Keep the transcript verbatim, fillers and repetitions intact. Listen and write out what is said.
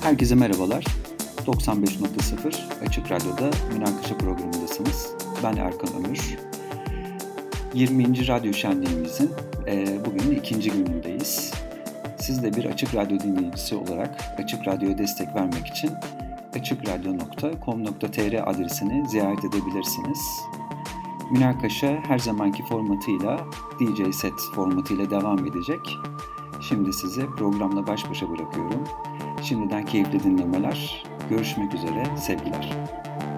Herkese merhabalar. doksan beş nokta sıfır Açık Radyo'da Münakaşa programındasınız. Ben Erkan Ömür. yirminci Radyo Şenliğimizin e, bugün ikinci günündeyiz. Siz de bir Açık Radyo dinleyicisi olarak Açık Radyo'ya destek vermek için açıkradyo nokta com nokta tr adresini ziyaret edebilirsiniz. Münakaşa her zamanki formatıyla D J set formatıyla devam edecek. Şimdi size programla baş başa bırakıyorum. Şimdiden keyifli dinlemeler. Görüşmek üzere, sevgiler.